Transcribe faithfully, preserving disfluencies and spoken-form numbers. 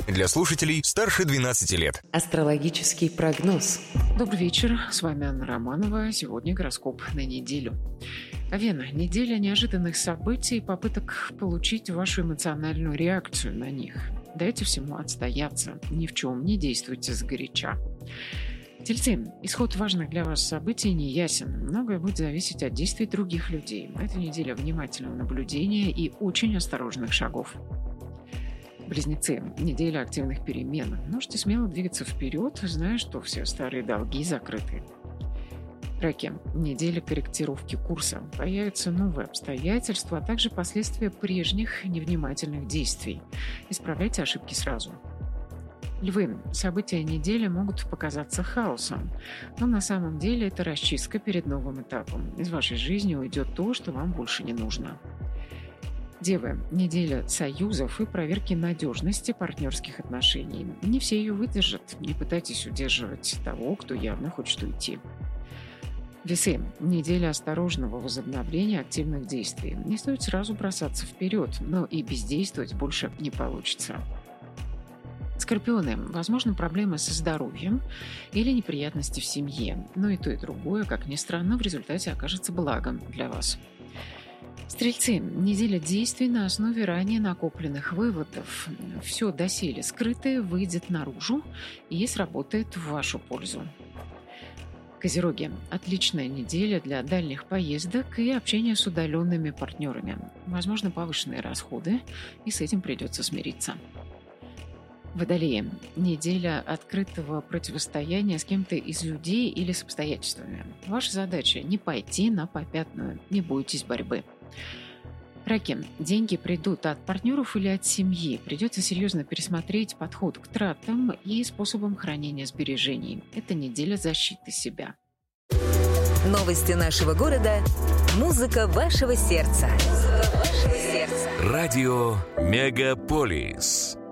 Для слушателей старше двенадцати лет. Астрологический прогноз. Добрый вечер, с вами Анна Романова. Сегодня гороскоп на неделю. Овен. Неделя неожиданных событий и попыток получить вашу эмоциональную реакцию на них. Дайте всему отстояться, ни в чем не действуйте сгоряча. Тельцы. Исход важных для вас событий не ясен. Многое будет зависеть от действий других людей. Эта неделя внимательного наблюдения и очень осторожных шагов. Близнецы. Неделя активных перемен. Можете смело двигаться вперед, зная, что все старые долги закрыты. Раки. Неделя корректировки курса. Появятся новые обстоятельства, а также последствия прежних невнимательных действий. Исправляйте ошибки сразу. Львы. События недели могут показаться хаосом, но на самом деле это расчистка перед новым этапом. Из вашей жизни уйдет то, что вам больше не нужно. Девы. Неделя союзов и проверки надежности партнерских отношений. Не все ее выдержат. Не пытайтесь удерживать того, кто явно хочет уйти. Весы. Неделя осторожного возобновления активных действий. Не стоит сразу бросаться вперед, но и бездействовать больше не получится. Скорпионы. Возможно, проблемы со здоровьем или неприятности в семье. Но и то, и другое, как ни странно, в результате окажется благом для вас. Стрельцы. Неделя действий на основе ранее накопленных выводов. Все доселе скрытое выйдет наружу и сработает в вашу пользу. Козероги. Отличная неделя для дальних поездок и общения с удаленными партнерами. Возможно, повышенные расходы, и с этим придется смириться. Водолеи. Неделя открытого противостояния с кем-то из людей или с обстоятельствами. Ваша задача – не пойти на попятную, не бойтесь борьбы. Раки. Деньги придут от партнеров или от семьи. Придется серьезно пересмотреть подход к тратам и способам хранения сбережений. Это неделя защиты себя. Новости нашего города. Музыка вашего сердца. Радио Мегаполис.